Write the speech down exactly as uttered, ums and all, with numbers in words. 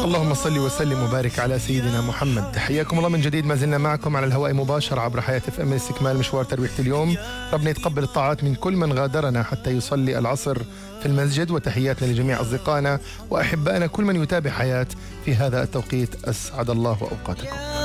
اللهم صل وسلم وبارك على سيدنا محمد. حياكم الله من جديد، ما زلنا معكم على الهواء مباشر عبر حياة اف ام استكمال مشوار ترويحة اليوم. ربنا يتقبل الطاعات من كل من غادرنا حتى يصلي العصر في المسجد، وتحياتنا لجميع أصدقائنا وأحبائنا كل من يتابع حياة في هذا التوقيت. أسعد الله أوقاتكم.